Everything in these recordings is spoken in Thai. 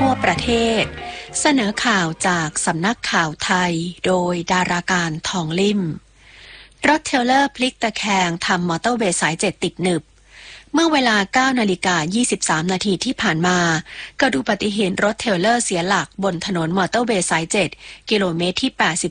ทั่วประเทศเสนอข่าวจากสำนักข่าวไทยโดยดาราการทองลิ่มรถเทรลเลอร์พลิกตะแคงทำมอเตอร์เวย์สาย 7ติดหนึบเมื่อเวลา 9:23 นาทีที่ผ่านมาเกิดอุบัติเหตุรถเทรลเลอร์เสียหลักบนถนนมอเตอร์เวย์สาย 7กิโลเมตรที่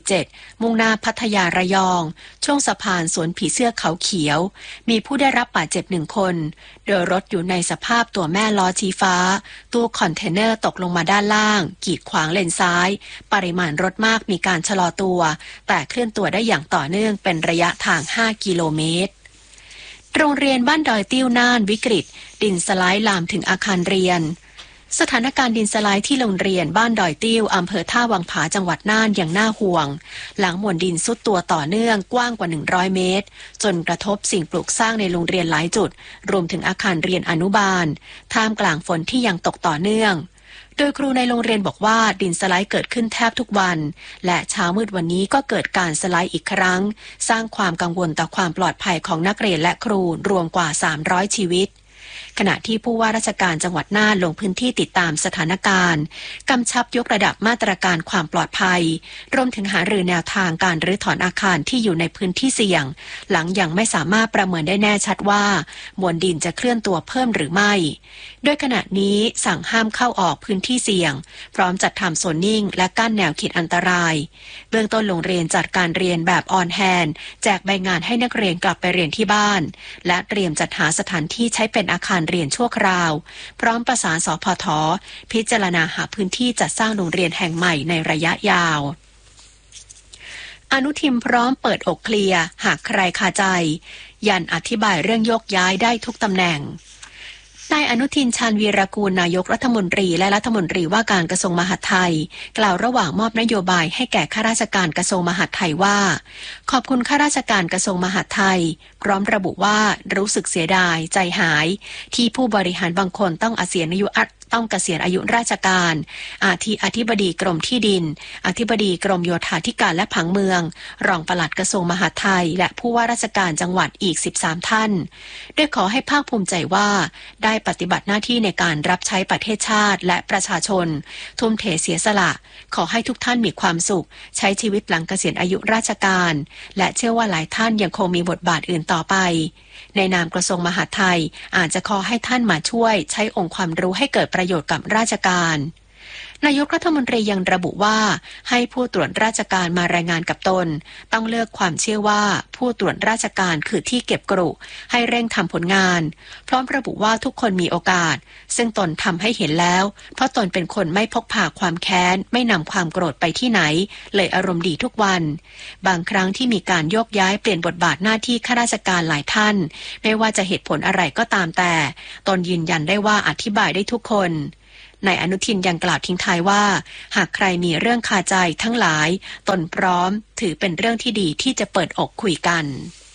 87มุ่งหน้าพัทยาระยองช่วงสะพานสวนผีเสื้อเขาเขียวมีผู้ได้รับบาดเจ็บ1คนโดยรถอยู่ในสภาพตัวแม่ล้อชี้ฟ้าตู้คอนเทนเนอร์ตกลงมาด้านล่างกีดขวางเลนซ้ายปริมาณรถมากมีการชะลอตัวแต่เคลื่อนตัวได้อย่างต่อเนื่องเป็นระยะทาง 5 กิโลเมตรโรงเรียนบ้านดอยติ้วน่านวิกฤตดินสไลด์ลามถึงอาคารเรียนสถานการณ์ดินสไลด์ที่โรงเรียนบ้านดอยติ้วอำเภอท่าวังผาจังหวัดน่านอย่างน่าห่วงหลังมวลดินซุดตัวต่อเนื่องกว้างกว่า100เมตรจนกระทบสิ่งปลูกสร้างในโรงเรียนหลายจุดรวมถึงอาคารเรียนอนุบาลท่ามกลางฝนที่ยังตกต่อเนื่องโดยครูในโรงเรียนบอกว่าดินสไลด์เกิดขึ้นแทบทุกวันและเช้ามืดวันนี้ก็เกิดการสไลด์อีกครั้งสร้างความกังวลต่อความปลอดภัยของนักเรียนและครูรวมกว่า300ชีวิตขณะที่ผู้ว่าราชการจังหวัดน่านลงพื้นที่ติดตามสถานการณ์กำชับยกระดับมาตรการความปลอดภัยรวมถึงหารือแนวทางการรื้อถอนอาคารที่อยู่ในพื้นที่เสี่ยงหลังยังไม่สามารถประเมินได้แน่ชัดว่ามวลดินจะเคลื่อนตัวเพิ่มหรือไม่โดยขณะนี้สั่งห้ามเข้าออกพื้นที่เสี่ยงพร้อมจัดทำโซนนิ่งและกั้นแนวขีดอันตรายเบื้องต้นโรงเรียนจัดการเรียนแบบออนแฮนด์แจกใบงานให้นักเรียนกลับไปเรียนที่บ้านและเตรียมจัดหาสถานที่ใช้เป็นอาคารเรียนชั่วคราวพร้อมประสานสพท.พิจารณาหาพื้นที่จัดสร้างโรงเรียนแห่งใหม่ในระยะยาวอนุทินพร้อมเปิดอกเคลียร์หากใครคาใจยันอธิบายเรื่องโยกย้ายได้ทุกตำแหน่งนายอนุทินชาญวีรกูลนายกรัฐมนตรีและรัฐมนตรีว่าการกระทรวงมหาดไทยกล่าวระหว่างมอบนโยบายให้แก่ข้าราชการกระทรวงมหาดไทยว่าขอบคุณข้าราชการกระทรวงมหาดไทยพร้อมระบุว่ารู้สึกเสียดายใจหายที่ผู้บริหารบางคนต้องเกษียณอายุราชการอาทิอธิบดีกรมที่ดินอธิบดีกรมโยธาธิการและผังเมืองรองปลัดกระทรวงมหาดไทยและผู้ว่าราชการจังหวัดอีก13ท่านโดยขอให้ภาคภูมิใจว่าได้ปฏิบัติหน้าที่ในการรับใช้ประเทศชาติและประชาชนทุ่มเทเสียสละขอให้ทุกท่านมีความสุขใช้ชีวิตหลังเกษียณอายุราชการและเชื่อว่าหลายท่านยังคงมีบทบาทอื่นต่อไปในนามกระทรวงมหาดไทยอาจจะขอให้ท่านมาช่วยใช้องค์ความรู้ให้เกิดประโยชน์กับราชการนายกรัฐมนตรียังระบุว่าให้ผู้ตรวจราชการมารายงานกับตนต้องเลือกความเชื่อว่าผู้ตรวจราชการคือที่เก็บกรุให้เร่งทำผลงานพร้อมระบุว่าทุกคนมีโอกาสซึ่งตนทำให้เห็นแล้วเพราะตนเป็นคนไม่พกพาความแค้นไม่นำความโกรธไปที่ไหนเลยอารมณ์ดีทุกวันบางครั้งที่มีการโยกย้ายเปลี่ยนบทบาทหน้าที่ข้าราชการหลายท่านไม่ว่าจะเหตุผลอะไรก็ตามแต่ตนยืนยันได้ว่าอธิบายได้ทุกคนนายอนุทินยังกล่าวทิ้งท้ายว่าหากใครมีเรื่องคาใจทั้งหลายตนพร้อมถือเป็นเรื่องที่ดีที่จะเปิดอกคุยกัน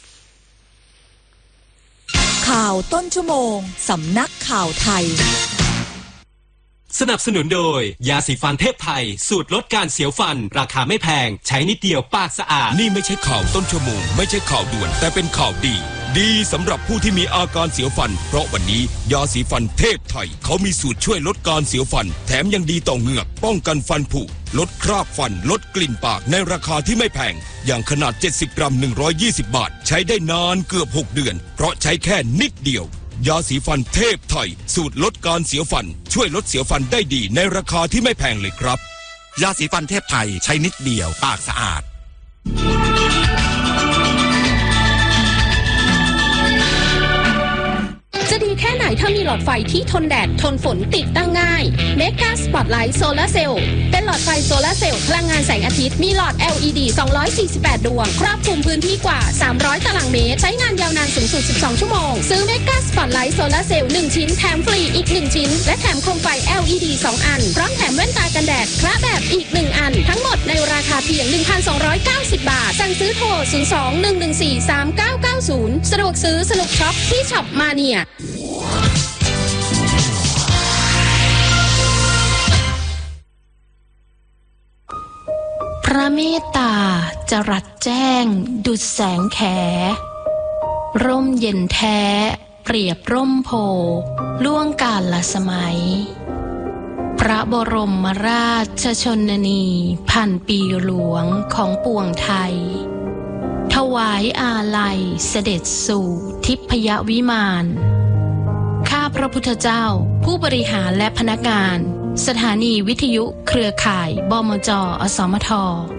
ข่าวต้นชั่วโมงสำนักข่าวไทยสนับสนุนโดยยาสีฟันเทพไทยสูตรลดการเสียวฟันราคาไม่แพงใช้นิดเดียวปากสะอาดนี่ไม่ใช่ข่าวต้นชั่วโมงไม่ใช่ข่าวด่วนแต่เป็นข่าวดีสำหรับผู้ที่มีอาการเสียวฟันเพราะวันนี้ยาสีฟันเทพไทยเขามีสูตรช่วยลดการเสียวฟันแถมยังดีต่อเหงือกป้องกันฟันผุลดคราบฟันลดกลิ่นปากในราคาที่ไม่แพงอย่างขนาด70กรัม120บาทใช้ได้นานเกือบ6เดือนเพราะใช้แค่นิดเดียวยาสีฟันเทพไทยสูตรลดการเสียวฟันช่วยลดเสียวฟันได้ดีในราคาที่ไม่แพงเลยครับยาสีฟันเทพไทยใช้นิดเดียวปากสะอาดจะดีแค่ไหนถ้ามีหลอดไฟที่ทนแดดทนฝนติดตั้งง่าย Mega Spotlight Solar Cell เป็นหลอดไฟโซลาร์เซลล์พลังงานแสงอาทิตย์มีหลอด LED 248ดวงครอบคลุมพื้นที่กว่า300ตารางเมตรใช้งานยาวนานสูงสุด12ชั่วโมงซื้อ Mega Spotlight Solar Cell 1ชิ้นแถมฟรีอีก1ชิ้นและแถมโคมไฟ LED 2อันพร้อมแถมแว่นตากันแดดคละแบบอีก1อันทั้งหมดในราคาเพียง 1,290 บาทสั่งซื้อโทร 02-114-3990 สะดวกซื้อสนุกช็อปที่ช็อปมาเนียพระเมตตาจรัสแจ้งดุจแสงแขร่มเย็นแท้เปรียบร่มโพล่วงกาลสมัยพระบรมราชชนนีพันปีหลวงของปวงไทยถวายอาลัยเสด็จสู่ทิพยวิมานข้าพระพุทธเจ้าผู้บริหารและพนักงานสถานีวิทยุเครือข่ายบมจ.อสมท